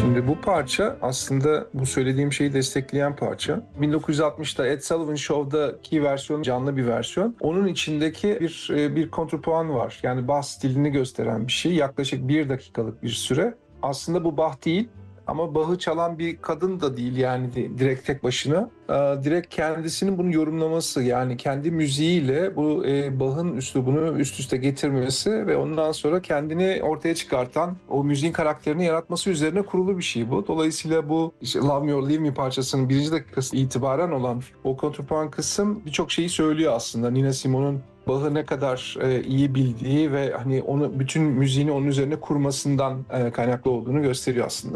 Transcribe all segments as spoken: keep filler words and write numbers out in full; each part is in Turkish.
Şimdi bu parça aslında bu söylediğim şeyi destekleyen parça. bin dokuz yüz altmışta Ed Sullivan Show'daki versiyon canlı bir versiyon. Onun içindeki bir bir kontrpuan var. Yani Bach stilini gösteren bir şey. Yaklaşık bir dakikalık bir süre. Aslında bu Bach değil. Ama Bach'ı çalan bir kadın da değil yani direkt tek başına. Direkt kendisinin bunu yorumlaması, yani kendi müziğiyle bu Bach'ın üslubunu üst üste getirmesi ve ondan sonra kendini ortaya çıkartan o müziğin karakterini yaratması üzerine kurulu bir şey bu. Dolayısıyla bu işte Love Me or Leave Me parçasının birinci dakikası itibaren olan o kontrpuan kısım birçok şeyi söylüyor aslında. Nina Simone'un Bach'ı ne kadar e, iyi bildiği ve hani onu bütün müziğini onun üzerine kurmasından e, kaynaklı olduğunu gösteriyor aslında.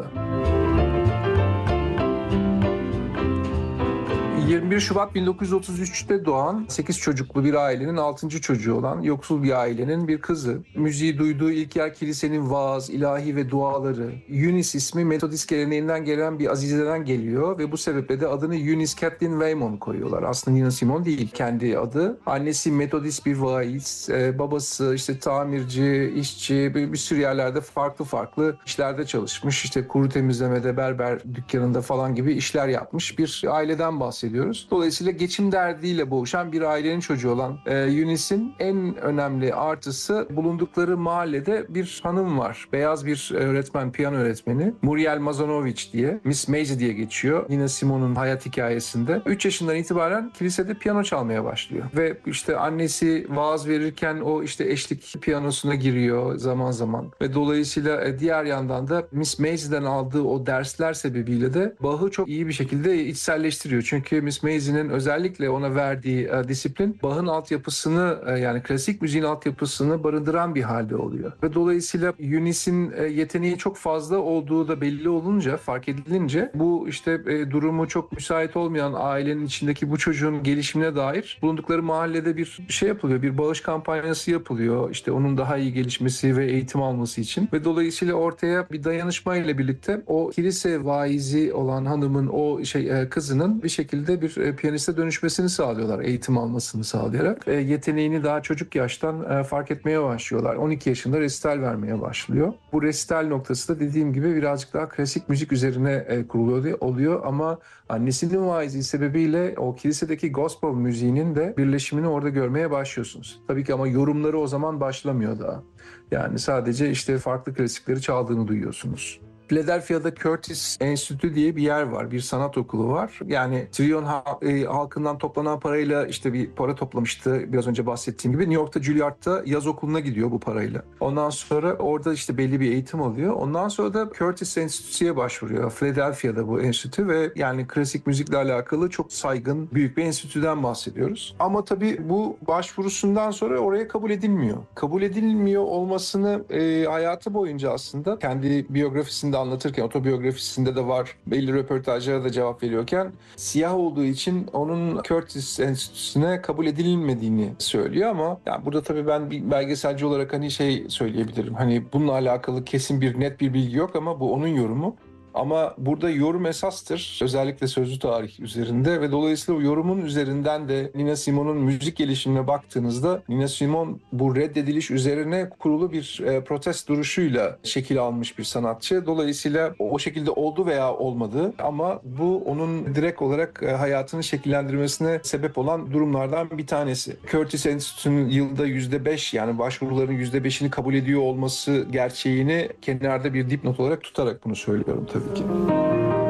yirmi bir Şubat bin dokuz yüz otuz üçte doğan sekiz çocuklu bir ailenin altıncı çocuğu olan yoksul bir ailenin bir kızı. Müziği duyduğu ilk yer kilisenin vaaz, ilahi ve duaları. Eunice ismi Metodist geleneğinden gelen bir azizeden geliyor ve bu sebeple de adını Eunice Kathleen Waymon koyuyorlar. Aslında Nina Simone değil kendi adı. Annesi Metodist bir vaiz, babası işte tamirci, işçi, bir, bir sürü yerlerde farklı farklı işlerde çalışmış. İşte kuru temizlemede, berber dükkanında falan gibi işler yapmış bir aileden bahsediyor. Dolayısıyla geçim derdiyle boğuşan bir ailenin çocuğu olan e, Eunice'in en önemli artısı bulundukları mahallede bir hanım var. Beyaz bir öğretmen, piyano öğretmeni. Muriel Mazanovic diye, Miss Maisie diye geçiyor. Nina Simone'un hayat hikayesinde. üç yaşından itibaren kilisede piyano çalmaya başlıyor. Ve işte annesi vaaz verirken o işte eşlik piyanosuna giriyor zaman zaman. Ve dolayısıyla diğer yandan da Miss Maisie'den aldığı o dersler sebebiyle de Bach'ı çok iyi bir şekilde içselleştiriyor. Çünkü Miss Maisie'nin özellikle ona verdiği e, disiplin Bach'ın altyapısını e, yani klasik müziğin altyapısını barındıran bir halde oluyor. Ve dolayısıyla Eunice'in e, yeteneği çok fazla olduğu da belli olunca, fark edilince bu işte e, durumu çok müsait olmayan ailenin içindeki bu çocuğun gelişimine dair bulundukları mahallede bir şey yapılıyor. Bir bağış kampanyası yapılıyor. İşte onun daha iyi gelişmesi ve eğitim alması için. Ve dolayısıyla ortaya bir dayanışma ile birlikte o kilise vaizi olan hanımın o şey e, kızının bir şekilde bir e, piyaniste dönüşmesini sağlıyorlar, eğitim almasını sağlayarak. E, yeteneğini daha çocuk yaştan e, fark etmeye başlıyorlar. on iki yaşında resital vermeye başlıyor. Bu resital noktası da dediğim gibi birazcık daha klasik müzik üzerine e, kuruluyor oluyor ama annesinin vaizliği sebebiyle o kilisedeki gospel müziğinin de birleşimini orada görmeye başlıyorsunuz. Tabii ki ama yorumları o zaman başlamıyor daha. Yani sadece işte farklı klasikleri çaldığını duyuyorsunuz. Philadelphia'da Curtis Enstitü diye bir yer var. Bir sanat okulu var. Yani Trion halkından toplanan parayla işte bir para toplamıştı biraz önce bahsettiğim gibi. New York'ta Juilliard'da yaz okuluna gidiyor bu parayla. Ondan sonra orada işte belli bir eğitim alıyor. Ondan sonra da Curtis Enstitü'ye başvuruyor. Philadelphia'da bu enstitü ve yani klasik müzikle alakalı çok saygın, büyük bir enstitüden bahsediyoruz. Ama tabii bu başvurusundan sonra oraya kabul edilmiyor. Kabul edilmiyor olmasını e, hayatı boyunca aslında kendi biyografisinde anlatırken, otobiyografisinde de var, belli röportajlara da cevap veriyorken siyah olduğu için onun Curtis Enstitüsü'ne kabul edilmediğini söylüyor ama yani burada tabii ben bir belgeselci olarak hani şey söyleyebilirim. Hani bununla alakalı kesin bir net bir bilgi yok ama bu onun yorumu. Ama burada yorum esastır. Özellikle sözlü tarih üzerinde ve dolayısıyla o yorumun üzerinden de Nina Simone'un müzik gelişimine baktığınızda Nina Simone bu reddediliş üzerine kurulu bir e, protest duruşuyla şekil almış bir sanatçı. Dolayısıyla o şekilde oldu veya olmadı ama bu onun direkt olarak e, hayatını şekillendirmesine sebep olan durumlardan bir tanesi. Curtis Enstitüsü'nün yılda yüzde beş yani başvuruların yüzde beşini kabul ediyor olması gerçeğini kenarda bir dipnot olarak tutarak bunu söylüyorum tabii ki.